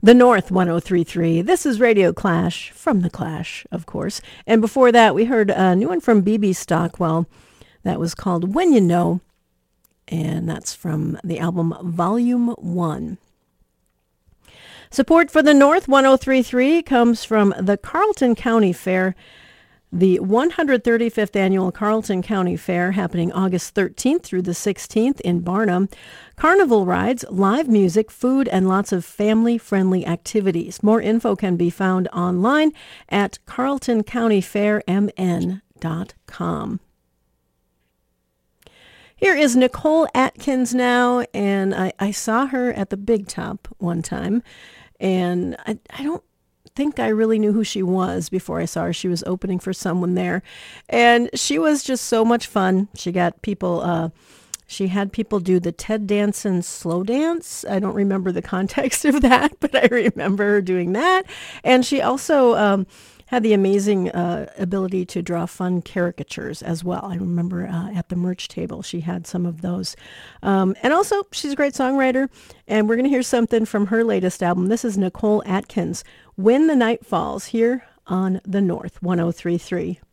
The North 1033. This is Radio Clash from The Clash, of course. And before that, we heard a new one from B.B. Stockwell that was called When You Know. And that's from the album Volume 1. Support for the North 1033 comes from the Carlton County Fair, the 135th Annual Carlton County Fair happening August 13th through the 16th in Barnum. Carnival rides, live music, food, and lots of family-friendly activities. More info can be found online at carltoncountyfairmn.com. Here is Nicole Atkins now, and I saw her at the Big Top one time, and I don't think I really knew who she was before I saw her. She was opening for someone there, and she was just so much fun. She got people, she had people do the Ted Danson slow dance. I don't remember the context of that, but I remember her doing that. And she also had the amazing ability to draw fun caricatures as well. I remember at the merch table, she had some of those. And also, she's a great songwriter, and we're going to hear something from her latest album. This is Nicole Atkins, When the Night Falls, here on the North 1033.